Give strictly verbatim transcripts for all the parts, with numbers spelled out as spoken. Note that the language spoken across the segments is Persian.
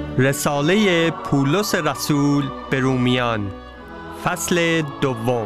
رساله پولس رسول به رومیان، فصل دوم.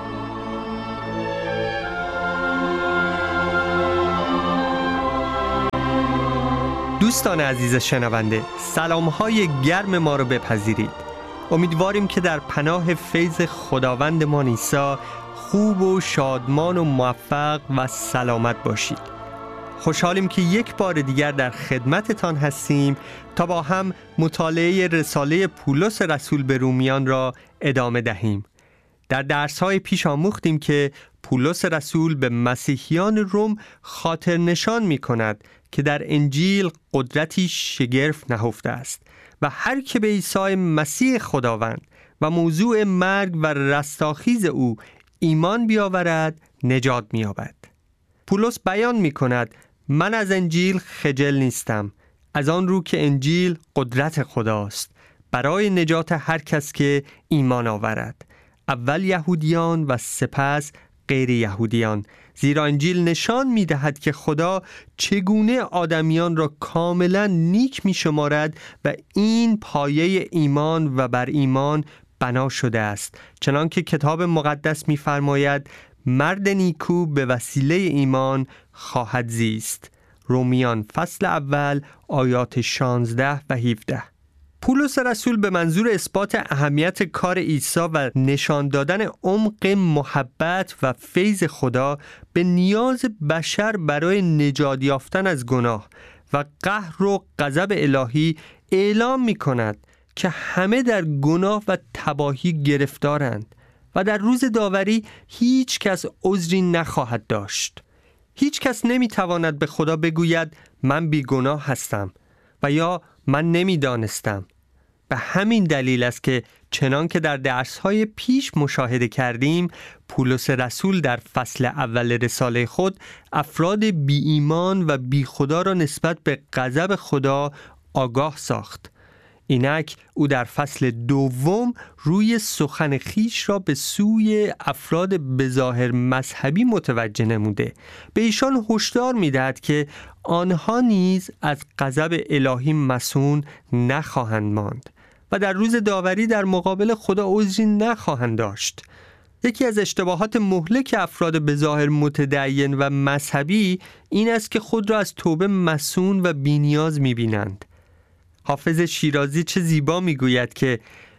دوستان عزیز شنونده، سلام‌های گرم ما رو بپذیرید. امیدواریم که در پناه فیض خداوندمان عیسی خوب و شادمان و موفق و سلامت باشید. خوشحالیم که یک بار دیگر در خدمتتان هستیم تا با هم مطالعه رساله پولس رسول به رومیان را ادامه دهیم. در درس‌های پیش آموختیم که پولس رسول به مسیحیان روم خاطر نشان می‌کند که در انجیل قدرتی شگرف نهفته است و هر که به عیسی مسیح خداوند و موضوع مرگ و رستاخیز او ایمان بیاورد نجات می‌یابد. پولس بیان می‌کند من از انجیل خجل نیستم، از آن رو که انجیل قدرت خداست برای نجات هر کس که ایمان آورد، اول یهودیان و سپس غیر یهودیان، زیرا انجیل نشان می‌دهد که خدا چگونه آدمیان را کاملا نیک می‌شمارد و این پایه ایمان و بر ایمان بنا شده است، چنانکه کتاب مقدس می‌فرماید مرد نیکو به وسیله ایمان خواهد زیست. رومیان فصل اول آیات شانزده و هفده. پولس رسول به منظور اثبات اهمیت کار عیسی و نشان دادن عمق محبت و فیض خدا به نیاز بشر برای نجات یافتن از گناه و قهر و غضب الهی اعلام می کند که همه در گناه و تباهی گرفتارند و در روز داوری هیچ کس عذری نخواهد داشت. هیچ کس نمی تواند به خدا بگوید من بیگناه هستم و یا من نمی دانستم. به همین دلیل است که چنان که در درس‌های پیش مشاهده کردیم، پولس رسول در فصل اول رساله خود افراد بی ایمان و بی خدا را نسبت به غضب خدا آگاه ساخت. اینک او در فصل دوم روی سخن خیش را به سوی افراد بظاهر مذهبی متوجه نموده. به ایشان هشدار می‌دهد که آنها نیز از غضب الهی مصون نخواهند ماند و در روز داوری در مقابل خدا عذری نخواهند داشت. یکی از اشتباهات مهلک افراد بظاهر متدین و مذهبی این است که خود را از توبه مصون و بی‌نیاز می‌بینند. حافظ شیرازی چه زیبا میگوید که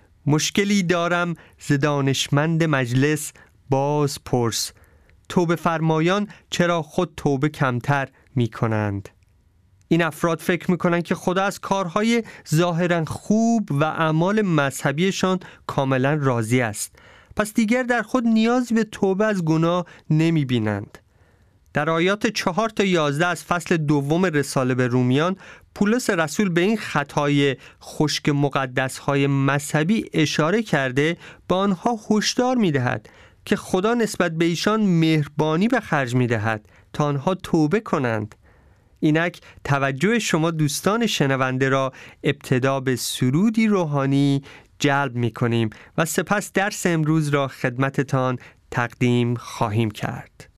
مشکلی دارم ز دانشمند مجلس باز پرس، توبه فرمایان چرا خود توبه کمتر میکنند. این افراد فکر میکنند که خدا از کارهای ظاهرا خوب و اعمال مذهبیشان کاملا راضی است، پس دیگر در خود نیازی به توبه از گناه نمیبینند. در آیات چهار تا یازده از فصل دوم رساله به رومیان، پولس رسول به این خطای خشک مقدس‌های مذهبی اشاره کرده با آنها هشدار می‌دهد که خدا نسبت به ایشان مهربانی به خرج می‌دهد تا آنها توبه کنند. اینک توجه شما دوستان شنونده را ابتدا به سرودی روحانی جلب می‌کنیم و سپس درس امروز را خدمتتان تقدیم خواهیم کرد.